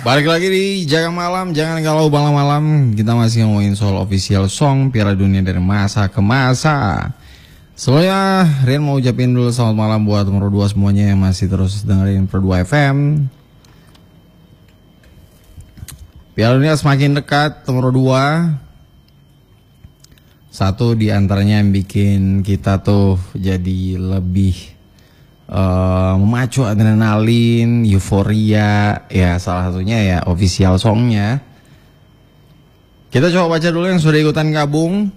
Balik lagi di Jaga Malam, jangan galau malam-malam. Kita masih ngomongin soal official song Piala Dunia dari masa ke masa. Sebelumnya Rian mau ucapin dulu selamat malam buat nomor 2 semuanya yang masih terus dengerin Per 2 FM. Piala Dunia semakin dekat, nomor 2. Satu di antaranya yang bikin kita tuh jadi lebih memacu adrenalin, euforia, ya salah satunya ya official songnya. Kita coba baca dulu yang sudah ikutan gabung.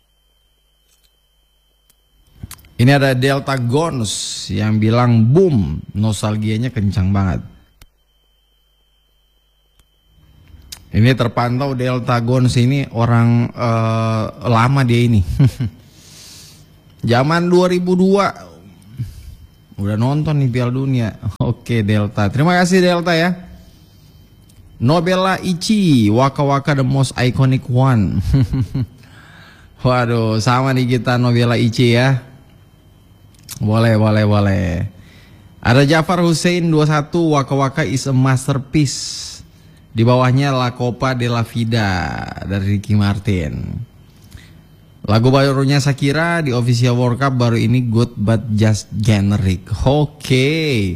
Ini ada Delta Gons yang bilang boom, nostalgianya kencang banget. Ini terpantau Delta Gons ini orang lama dia ini. Zaman 2002 udah nonton nih Piala Dunia. Oke Delta, terima kasih Delta ya. Nobela Ichi, Waka Waka the most iconic one. Waduh, sama nih kita Nobela Ichi ya. Boleh. Ada Jafar Hussein 21, Waka Waka is a masterpiece. Di bawahnya La Copa de la Vida dari Ricky Martin. Lagu barunya Shakira di official World Cup baru ini good but just generic. Oke.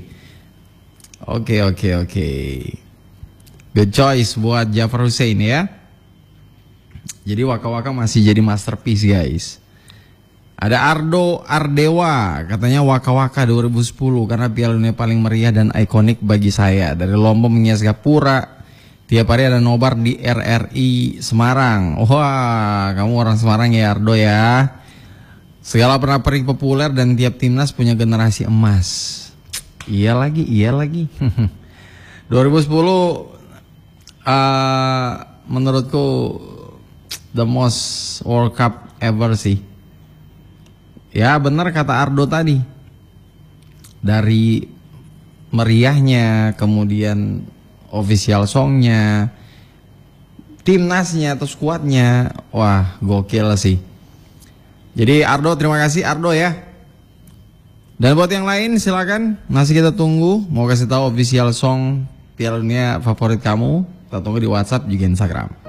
Good choice buat Jafar Hussein ya. Jadi Waka Waka masih jadi masterpiece guys. Ada Ardo Ardewa, katanya Waka Waka 2010 karena Piala Dunia paling meriah dan ikonik bagi saya. Dari Lombok menghias Gapura. Tiap hari ada nobar di RRI Semarang. Wah, kamu orang Semarang ya Ardo ya. Segala pernak-pernik populer dan tiap timnas punya generasi emas. Iya lagi. 2010 menurutku the most World Cup ever sih. Ya benar kata Ardo tadi. Dari meriahnya, kemudian official songnya, timnasnya atau skuadnya, wah gokil sih. Jadi Ardo, terima kasih Ardo ya. Dan buat yang lain silakan, masih kita tunggu. Mau kasih tahu official song Piala Dunia favorit kamu? Kita tunggu di WhatsApp juga Instagram.